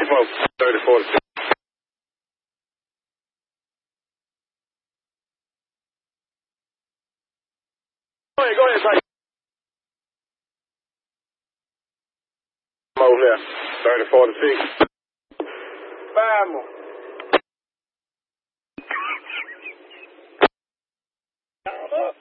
info. 34 to 6. Go ahead, Ty. Over there. 34 to 6. Vamos. Down up.